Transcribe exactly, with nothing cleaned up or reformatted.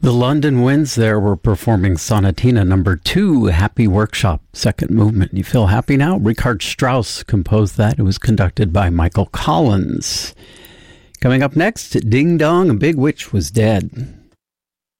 The London Winds there were performing Sonatina number two, Happy Workshop, second movement. You feel happy now? Richard Strauss composed that. It was conducted by Michael Collins. Coming up next, Ding Dong, a Big Witch Was Dead.